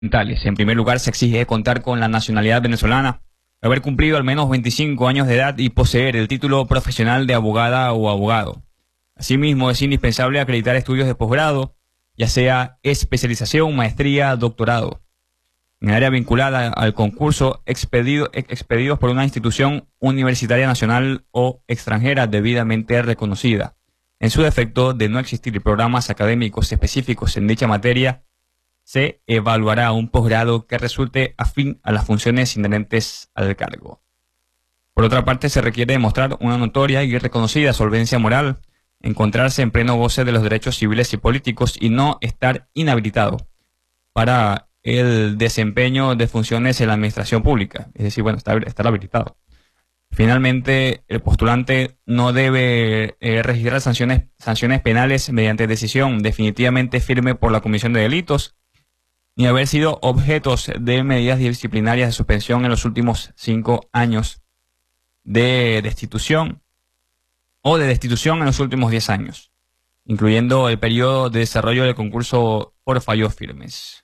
Tales. En primer lugar, se exige contar con la nacionalidad venezolana, haber cumplido al menos 25 años de edad y poseer el título profesional de abogada o abogado. Asimismo, es indispensable acreditar estudios de posgrado, ya sea especialización, maestría, doctorado, en el área vinculada al concurso expedidos por una institución universitaria nacional o extranjera debidamente reconocida. En su defecto, de no existir programas académicos específicos en dicha materia, se evaluará un posgrado que resulte afín a las funciones inherentes al cargo. Por otra parte, se requiere demostrar una notoria y reconocida solvencia moral, encontrarse en pleno goce de los derechos civiles y políticos y no estar inhabilitado para el desempeño de funciones en la administración pública, es decir, bueno, estar habilitado. Finalmente, el postulante no debe registrar sanciones penales mediante decisión definitivamente firme por la comisión de delitos, ni haber sido objetos de medidas disciplinarias de suspensión en los últimos 5 años, de destitución o de destitución en los últimos 10 años, incluyendo el periodo de desarrollo del concurso por fallos firmes.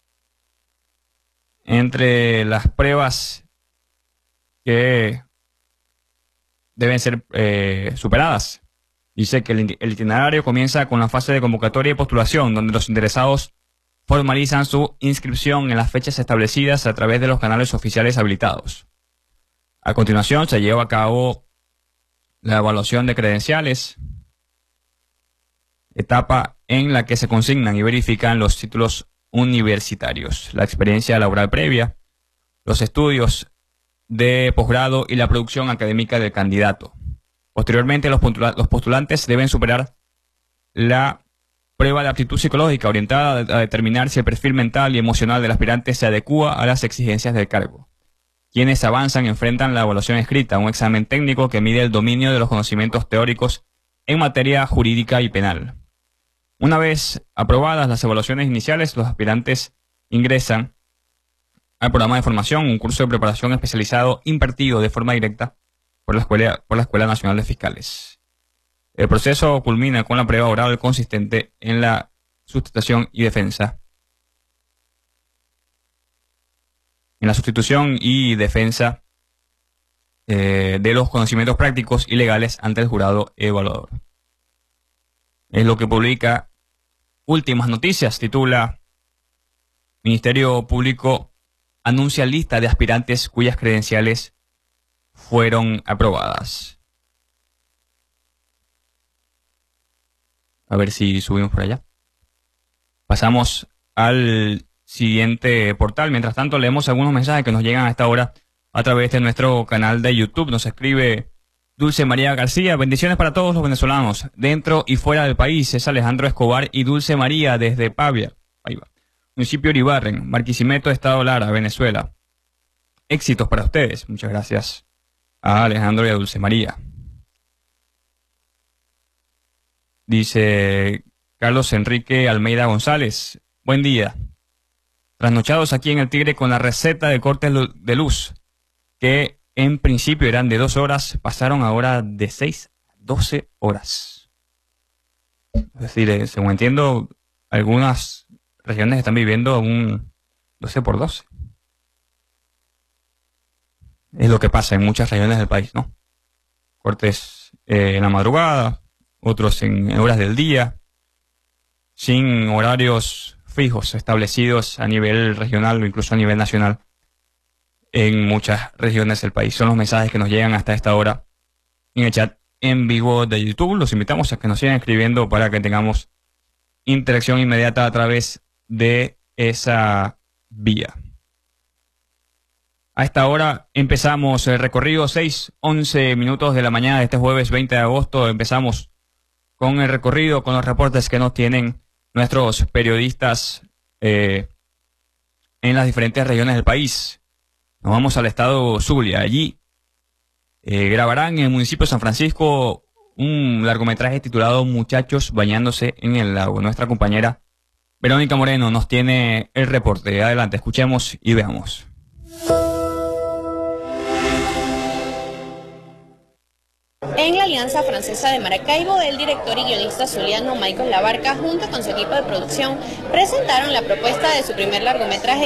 Entre las pruebas que deben ser superadas, dice que el itinerario comienza con la fase de convocatoria y postulación, donde los interesados formalizan su inscripción en las fechas establecidas a través de los canales oficiales habilitados. A continuación se lleva a cabo la evaluación de credenciales, etapa en la que se consignan y verifican los títulos universitarios, la experiencia laboral previa, los estudios de posgrado y la producción académica del candidato. Posteriormente, los postulantes deben superar la prueba de aptitud psicológica orientada a determinar si el perfil mental y emocional del aspirante se adecúa a las exigencias del cargo. Quienes avanzan enfrentan la evaluación escrita, un examen técnico que mide el dominio de los conocimientos teóricos en materia jurídica y penal. Una vez aprobadas las evaluaciones iniciales, los aspirantes ingresan al programa de formación, un curso de preparación especializado impartido de forma directa por la Escuela Nacional de Fiscales. El proceso culmina con la prueba oral consistente en la sustentación y defensa. En la sustitución y defensa de los conocimientos prácticos y legales ante el jurado evaluador. Es lo que publica Últimas Noticias, titula Ministerio Público anuncia lista de aspirantes cuyas credenciales fueron aprobadas. A ver si subimos por allá. Pasamos al siguiente portal. Mientras tanto, leemos algunos mensajes que nos llegan a esta hora a través de nuestro canal de YouTube. Nos escribe Dulce María García. Bendiciones para todos los venezolanos, dentro y fuera del país. Es Alejandro Escobar y Dulce María desde Pavia, municipio de Iribarren, Barquisimeto, Estado Lara, Venezuela. Éxitos para ustedes. Muchas gracias a Alejandro y a Dulce María. Dice Carlos Enrique Almeida González. Buen día. Trasnochados aquí en el Tigre con la receta de cortes de luz, que en principio eran de 2 horas, pasaron ahora de 6 a 12 horas. Es decir, según entiendo, algunas regiones están viviendo un 12 por 12. Es lo que pasa en muchas regiones del país, ¿no? Cortes en la madrugada, otros en horas del día, sin horarios fijos establecidos a nivel regional o incluso a nivel nacional en muchas regiones del país. Son los mensajes que nos llegan hasta esta hora en el chat en vivo de YouTube. Los invitamos a que nos sigan escribiendo para que tengamos interacción inmediata a través de esa vía. A esta hora empezamos el recorrido, 6:11 minutos de la mañana de este jueves 20 de agosto. Empezamos con el recorrido, con los reportes que nos tienen nuestros periodistas en las diferentes regiones del país. Nos vamos al estado Zulia. Allí grabarán en el municipio de San Francisco un largometraje titulado Muchachos bañándose en el lago. Nuestra compañera Verónica Moreno nos tiene el reporte. Adelante, escuchemos y veamos. En la Alianza Francesa de Maracaibo, el director y guionista zuliano Michael Labarca, junto con su equipo de producción, presentaron la propuesta de su primer largometraje